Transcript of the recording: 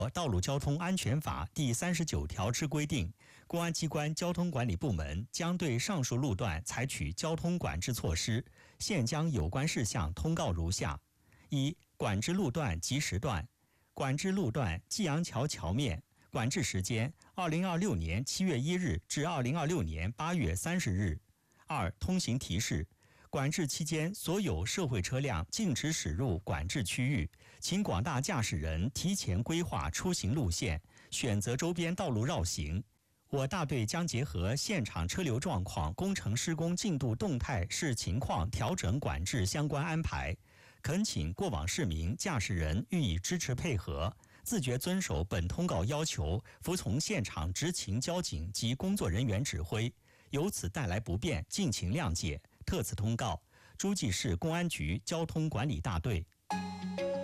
道路交通安全法》第39条之规定，公安机关交通管理部门将对上述路段采取交通管制措施。现将有关事项通告如下：一、管制路段及时段。管制路段济阳桥桥面，管制时间2026年7月1日至2026年8月30日。二、通行提示。管制期间，所有社会车辆禁止驶入管制区域，请广大驾驶人提前规划出行路线，选择周边道路绕行。我大队将结合现场车流状况、工程施工进度动态视情况调整管制相关安排，恳请过往市民、驾驶人予以支持配合，自觉遵守本通告要求，服从现场执勤交警及工作人员指挥，由此带来不便，敬请谅解。特此通告，诸暨市公安局交通管理大队。